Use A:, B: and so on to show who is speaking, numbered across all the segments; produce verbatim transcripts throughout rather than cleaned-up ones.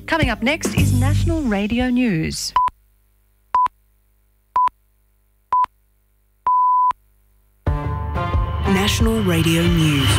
A: Coming up next is National Radio News.
B: National Radio News.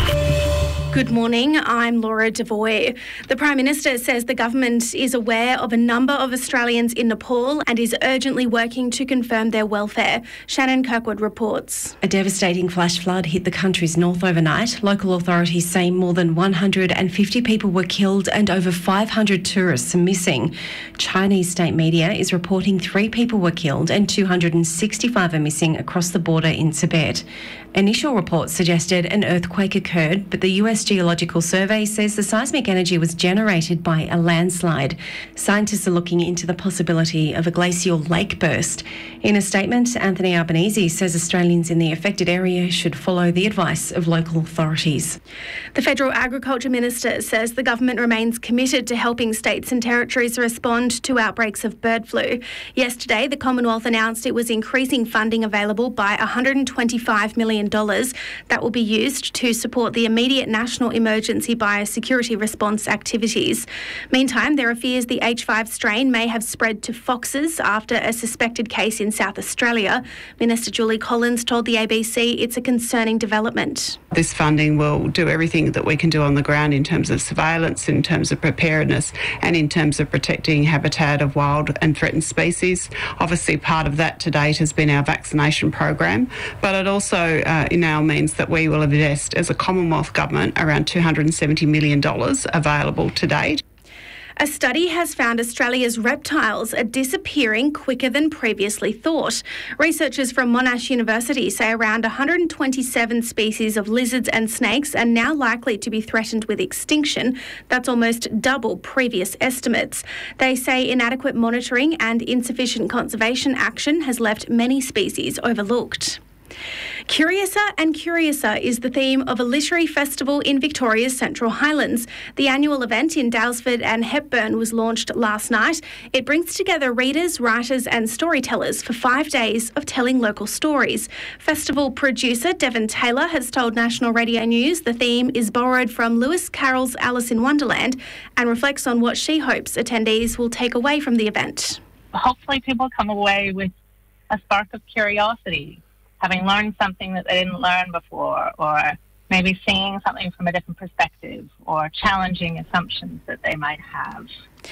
C: Good morning, I'm Laura Devoy. The Prime Minister says the government is aware of a number of Australians in Nepal and is urgently working to confirm their welfare. Shannon Kirkwood reports.
D: A devastating flash flood hit the country's north overnight. Local authorities say more than one hundred fifty people were killed and over five hundred tourists are missing. Chinese state media is reporting three people were killed and two hundred sixty-five are missing across the border in Tibet. Initial reports suggested an earthquake occurred, but the U S Geological Survey says the seismic energy was generated by a landslide. Scientists are looking into the possibility of a glacial lake burst. In a statement, Anthony Albanese says Australians in the affected area should follow the advice of local authorities.
C: The Federal Agriculture Minister says the government remains committed to helping states and territories respond to outbreaks of bird flu. Yesterday, the Commonwealth announced it was increasing funding available by one hundred twenty-five million dollars. That will be used to support the immediate national emergency biosecurity response activities. Meantime, there are fears the H five strain may have spread to foxes after a suspected case in South Australia. Minister Julie Collins told the A B C it's a concerning development.
E: This funding will do everything that we can do on the ground in terms of surveillance, in terms of preparedness, and in terms of protecting habitat of wild and threatened species. Obviously, part of that to date has been our vaccination program, but it also uh, now means that we will invest as a Commonwealth government around two hundred seventy million dollars available to date.
C: A study has found Australia's reptiles are disappearing quicker than previously thought. Researchers from Monash University say around one hundred twenty-seven species of lizards and snakes are now likely to be threatened with extinction. That's almost double previous estimates. They say inadequate monitoring and insufficient conservation action has left many species overlooked. Curiouser and Curiouser is the theme of a literary festival in Victoria's Central Highlands. The annual event in Daylesford and Hepburn was launched last night. It brings together readers, writers and storytellers for five days of telling local stories. Festival producer Devon Taylor has told National Radio News the theme is borrowed from Lewis Carroll's Alice in Wonderland and reflects on what she hopes attendees will take away from the event.
F: Hopefully people come away with a spark of curiosity, having learned something that they didn't learn before, or maybe seeing something from a different perspective, or challenging assumptions that they might have.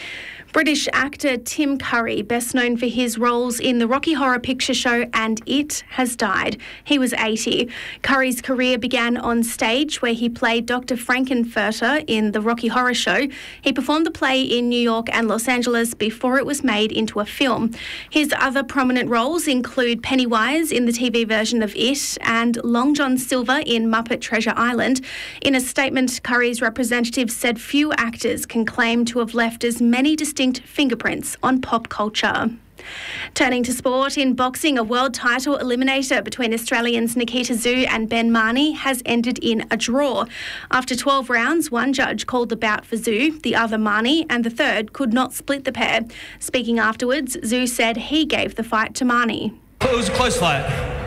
C: British actor Tim Curry, best known for his roles in the Rocky Horror Picture Show and It, has died. He was eighty. Curry's career began on stage where he played Doctor Frankenfurter in the Rocky Horror Show. He performed the play in New York and Los Angeles before it was made into a film. His other prominent roles include Pennywise in the T V version of It and Long John Silver in Muppet Treasure Island. In a statement, Curry's representative said few actors can claim to have left as many distinct fingerprints on pop culture. Turning to sport, in boxing, a world title eliminator between Australians Nikita Tszyu and Ben Marnie has ended in a draw. After twelve rounds, one judge called the bout for Tszyu, the other Marnie, and the third could not split the pair. Speaking afterwards, Tszyu said he gave the fight to Marnie.
G: It was a close fight,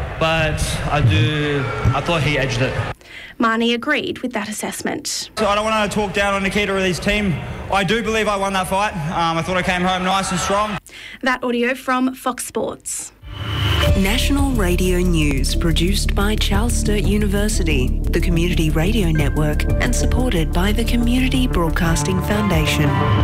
G: but I do. I thought he edged it.
C: Marnie agreed with that assessment.
G: So I don't want to talk down on Nikita or his team. I do believe I won that fight. Um, I thought I came home nice and strong.
C: That audio from Fox Sports.
B: National Radio News, produced by Charles Sturt University, the Community Radio Network, and supported by the Community Broadcasting Foundation.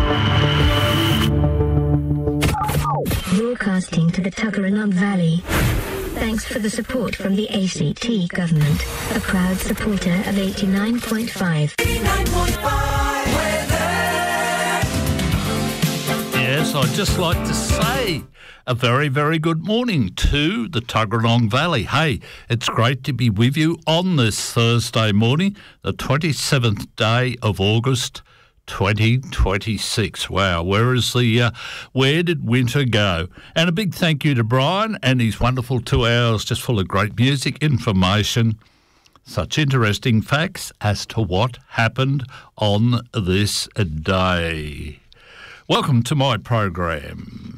H: Broadcasting to the Tuggeranong Valley. Thanks for the support from the A C T Government, a proud supporter of eighty-nine point five. eighty-nine point five
I: Yes, I'd just like to say a very, very good morning to the Tuggeranong Valley. Hey, it's great to be with you on this Thursday morning, the twenty-seventh day of August, twenty twenty-six. Wow, where is the, uh, where did winter go? And a big thank you to Brian and his wonderful two hours just full of great music, information, such interesting facts as to what happened on this day. Welcome to my program.